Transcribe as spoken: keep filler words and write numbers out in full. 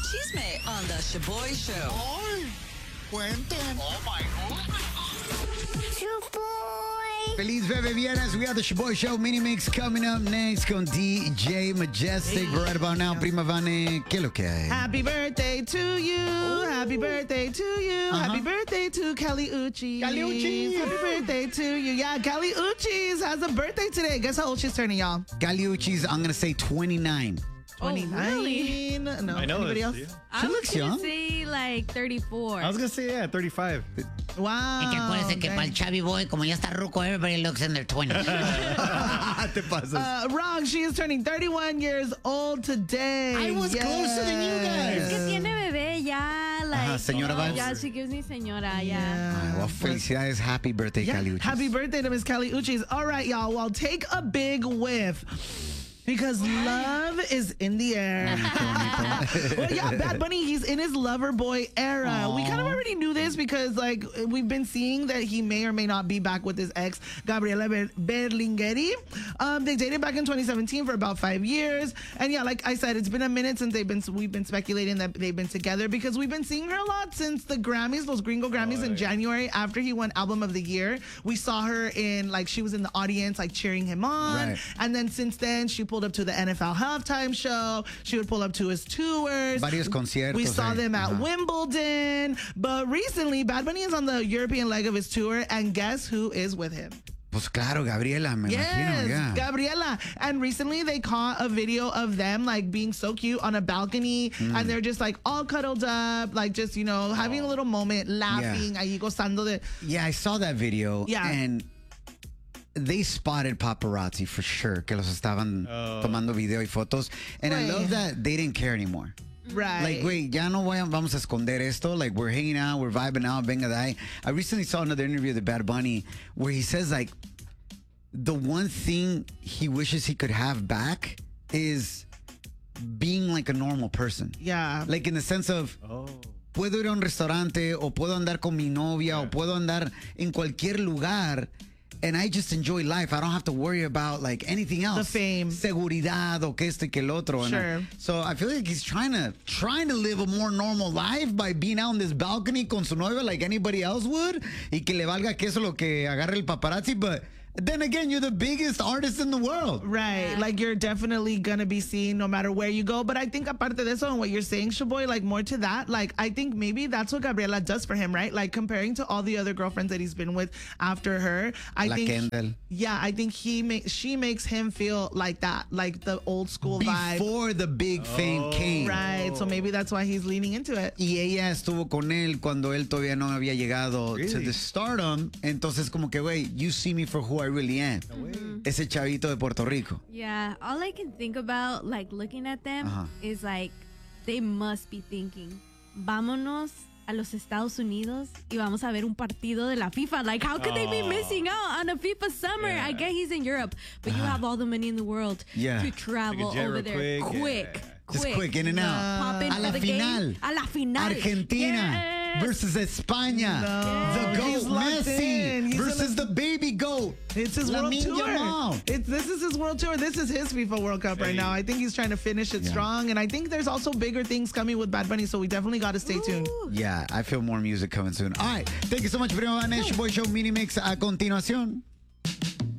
chisme on the Shaboy Show. ¡Ay! Cuenten. Oh my God. Shaboy. Feliz Bebe Viernes. We got the Shaboy Show mini mix coming up next con D J Majestic. Hey. Right about now, Prima Vane, ¿qué lo que hay? Happy birthday to you. Ooh. Happy birthday to you. Uh-huh. Happy birthday to Kelly Uchis. Kelly Uchis. Happy birthday to you. Yeah, Kelly Uchis has a birthday today. Guess how old she's turning, y'all? Kelly Uchis, I'm going to say twenty-nine. twenty-nine. Oh, really? No, I know anybody else? yeah. She I looks was gonna young. say like thirty-four. I was gonna say yeah, thirty-five. Wow. Es que acuérdense que para el Chavi Boy, como ya está ruco, everybody looks in their twenties. Te pasas. Uh, wrong. She is turning thirty-one years old today. I was yes. closer than you guys. Es que tiene bebé ya, like. Ajá, señora oh, Vance. ya, she gives me señora, ya. Ay, well, felicidades. Happy birthday, Yeah. Kelly Uchis. Happy birthday to Miss Kelly Uchis. All right, y'all. Well, take a big whiff. Because love is in the air. Well, yeah, Bad Bunny, he's in his lover boy era. Aww. We kind of already knew this because, like, we've been seeing that he may or may not be back with his ex, Gabriela Ber- Berlingeri. Um, they dated back in twenty seventeen for about five years. And yeah, like I said, it's been a minute since they've been, we've been speculating that they've been together because we've been seeing her a lot since the Grammys, those Gringo Grammys oh, in yeah. January after he won Album of the Year. We saw her in, like, she was in the audience, like, cheering him on. Right. And then since then, she pulled up to the N F L halftime show. She would pull up to his tours. Varios conciertos. We saw them at uh-huh. Wimbledon. But recently, Bad Bunny is on the European leg of his tour, and guess who is with him? Pues claro, Gabriela, me yes, imagino, yeah. Gabriela. And recently they caught a video of them like being so cute on a balcony mm. and they're just like all cuddled up, like just, you know, having a little moment, laughing, yeah. ahí gozando de... Yeah, I saw that video. Yeah. And they spotted paparazzi for sure, que los estaban oh. tomando video y fotos. And Wait. I love that they didn't care anymore. Right. Like, wait, ya no voy a, vamos a esconder esto. Like, we're hanging out, we're vibing out, venga de ahí. I recently saw another interview with Bad Bunny where he says, like, the one thing he wishes he could have back is being like a normal person. Yeah. Like, in the sense of, oh. puedo ir a un restaurante, o puedo andar con mi novia, yeah. o puedo andar en cualquier lugar. And I just enjoy life. I don't have to worry about like anything else. The fame. Seguridad o que esto y que el otro. Sure. And I, so I feel like he's trying to trying to live a more normal life by being out on this balcony con su novia like anybody else would. Y que le valga queso lo que agarre el paparazzi. But then again, you're the biggest artist in the world. Right. Yeah. Like, you're definitely going to be seen no matter where you go. But I think aparte de eso and what you're saying, Shaboy, like, more to that, like, I think maybe that's what Gabriela does for him, right? Like, comparing to all the other girlfriends that he's been with after her, I La think... Kendall. Yeah, I think he ma- she makes him feel like that, like the old school vibe. Before the big oh. fame came. Right. So maybe that's why he's leaning into it. Y ella estuvo con él cuando él todavía no había llegado really? to the stardom. Entonces, como que, wait, you see me for who I really am. Mm-hmm. Ese chavito de Puerto Rico. Yeah, all I can think about, like, looking at them uh-huh. is, like, they must be thinking, vámonos a los Estados Unidos y vamos a ver un partido de la FIFA. Like, how could oh. they be missing out on a FIFA summer? Yeah. I get he's in Europe, but uh-huh. you have all the money in the world yeah. to travel over there quick. quick. Yeah. Just quick. quick, in and out. Uh, Pop in a la the final. Game. A la final. Argentina yes. versus España. No. The GOAT, Messi versus the, the baby GOAT. It's his La world tour. It's, this is his world tour. This is his FIFA World Cup hey. right now. I think he's trying to finish it yeah. strong. And I think there's also bigger things coming with Bad Bunny. So we definitely got to stay Ooh. tuned. Yeah, I feel more music coming soon. All right. Thank you so much, Prima Vane. Shaboy Show mini mix a continuación.